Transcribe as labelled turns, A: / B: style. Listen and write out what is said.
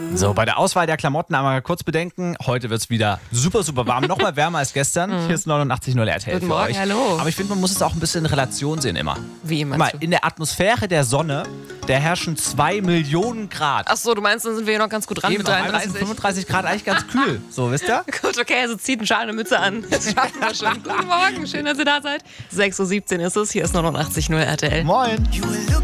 A: So, bei der Auswahl der Klamotten einmal kurz bedenken. Heute wird es wieder super, super warm. Nochmal wärmer als gestern. Hier ist 89.0 RTL
B: Guten
A: für
B: Morgen,
A: euch.
B: hallo.
A: Aber ich finde, man muss es auch ein bisschen in Relation sehen immer.
B: Wie
A: Guck
B: meinst
A: mal,
B: du?
A: in der Atmosphäre der Sonne, da herrschen 2 Millionen Grad.
B: Ach so, du meinst, dann sind wir hier noch ganz gut dran
A: Eben,
B: mit
A: auf einmal sind
B: 33.
A: 35 Grad eigentlich ganz kühl. So, wisst ihr?
B: Gut, okay, also zieht einen Schal und eine Mütze an. Das schaffen wir schon. Guten Morgen, schön, dass ihr da seid. 6.17 Uhr ist es. Hier ist 89.0 RTL.
A: Moin.